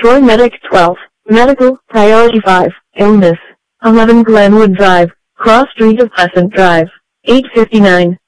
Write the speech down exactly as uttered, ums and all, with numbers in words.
Troy Medic twelve, Medical, Priority five, Illness, eleven Glenwood Drive, Cross Street of Pleasant Drive, eight fifty-nine.